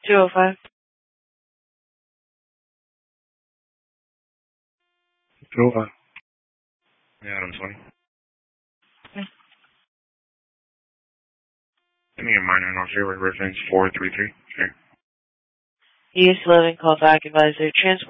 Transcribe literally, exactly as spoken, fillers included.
two oh five. two oh five. Yeah, Adam twenty. Okay. Give me a minor and auxiliary reference four three three. Okay. E S eleven, call back advisor. Transport.